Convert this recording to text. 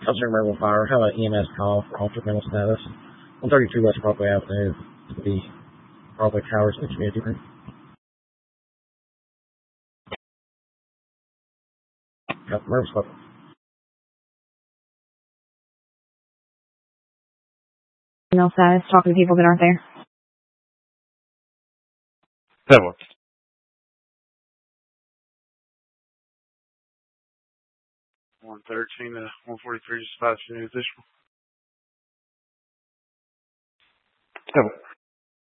Customer Mobile Fire. How about EMS call for altered mental status? 132 West Broadway Avenue. The Broadway Towers in the community room. Customer Mobile. Mental status. Talk to the people that aren't there. 7. 113 to 143 dispatch in additional. 7.